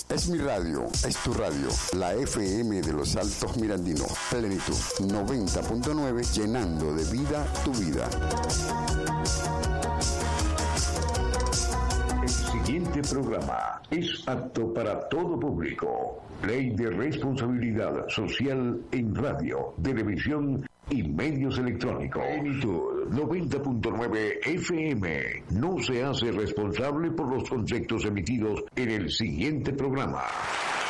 Es mi radio, es tu radio, la FM de los Altos Mirandinos. Plenitud 90.9, llenando de vida tu vida. El siguiente programa es apto para todo público. Ley de responsabilidad social en radio, televisión y medios electrónicos. Plenitud 90.9 FM no se hace responsable por los conceptos emitidos en el siguiente programa.